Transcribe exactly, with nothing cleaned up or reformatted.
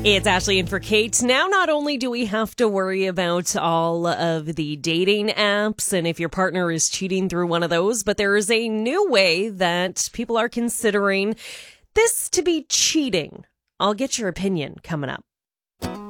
It's Ashley in for Kate. Now, not only do we have to worry about all of the dating apps and if your partner is cheating through one of those, but there is a new way that people are considering this to be cheating. I'll get your opinion coming up.